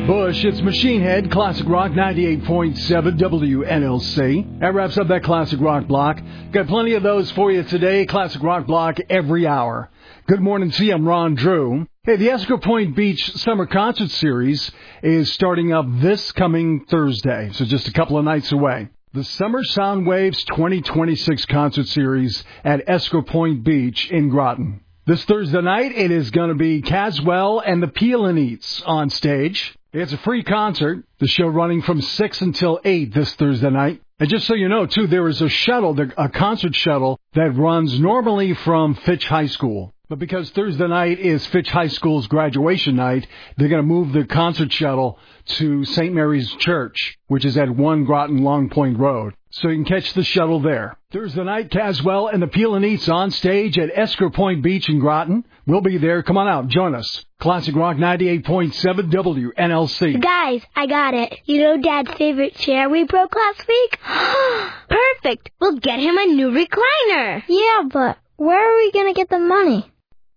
Bush, it's Machine Head, Classic Rock 98.7 WNLC. That wraps up that Classic Rock block. Got plenty of those for you today. Classic Rock block every hour. Good morning to you. I'm Ron Drew. Hey, the Escrow Point Beach Summer Concert Series is starting up this coming Thursday, so just a couple of nights away. The Summer Sound Waves 2026 Concert Series at Escrow Point Beach in Groton. This Thursday night, it is going to be Caswell and the Peel and Eats on stage. It's a free concert. The show running from 6 until 8 this Thursday night. And just so you know, too, there is a shuttle, a concert shuttle that runs normally from Fitch High School. But because Thursday night is Fitch High School's graduation night, they're going to move the concert shuttle to St. Mary's Church, which is at 1 Groton Long Point Road. So you can catch the shuttle there. Thursday night, Caswell and the Peel and Eats on stage at Escrow Point Beach in Groton. We'll be there. Come on out. Join us. Classic Rock 98.7 WNLC. Guys, I got it. You know Dad's favorite chair we broke last week? Perfect. We'll get him a new recliner. Yeah, but where are we going to get the money?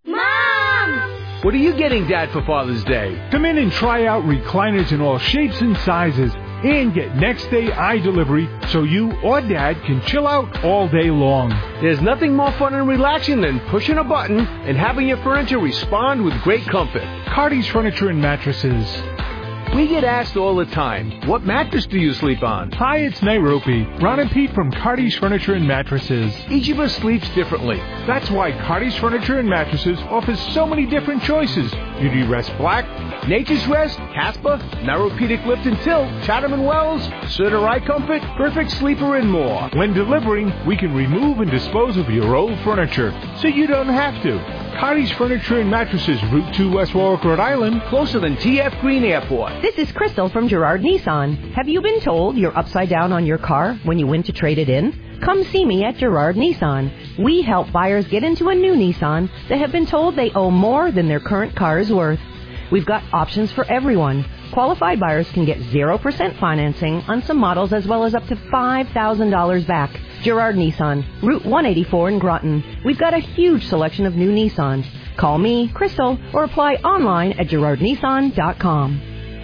Mom! What are you getting, Dad, for Father's Day? Come in and try out recliners in all shapes and sizes and get next day eye delivery so you or Dad can chill out all day long. There's nothing more fun and relaxing than pushing a button and having your furniture respond with great comfort. Cardi's Furniture and Mattresses. We get asked all the time, what mattress do you sleep on? Hi, it's Nairobi. Ron and Pete from Cardi's Furniture and Mattresses. Each of us sleeps differently. That's why Cardi's Furniture and Mattresses offers so many different choices. Beauty Rest Black, Nature's Rest, Casper, Neuropedic Lift and Tilt, Chatham & Wells, Serta Eye Comfort, Perfect Sleeper, and more. When delivering, we can remove and dispose of your old furniture, so you don't have to. Cardi's Furniture and Mattresses, Route 2, West Warwick, Rhode Island. Closer than TF Green Airport. This is Crystal from Girard Nissan. Have you been told you're upside down on your car when you went to trade it in? Come see me at Girard Nissan. We help buyers get into a new Nissan that have been told they owe more than their current car is worth. We've got options for everyone. Qualified buyers can get 0% financing on some models as well as up to $5,000 back. Girard Nissan, Route 184 in Groton. We've got a huge selection of new Nissans. Call me, Crystal, or apply online at girardnissan.com.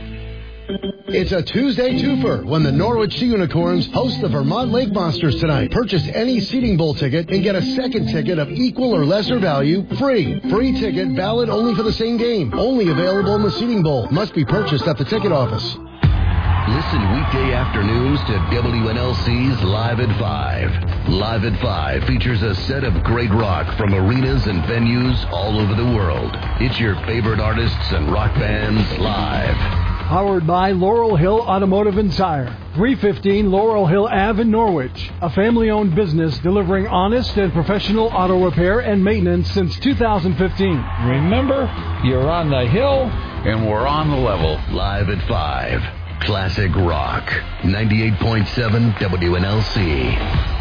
It's a Tuesday twofer when the Norwich Sea Unicorns host the Vermont Lake Monsters tonight. Purchase any Seating Bowl ticket and get a second ticket of equal or lesser value free. Free ticket valid only for the same game. Only available in the Seating Bowl. Must be purchased at the ticket office. Listen weekday afternoons to WNLC's Live at 5. Live at 5 features a set of great rock from arenas and venues all over the world. It's your favorite artists and rock bands live. Powered by Laurel Hill Automotive and Tire. 315 Laurel Hill Ave in Norwich. A family-owned business delivering honest and professional auto repair and maintenance since 2015. Remember, you're on the hill and we're on the level. Live at 5. Classic Rock. 98.7 WNLC.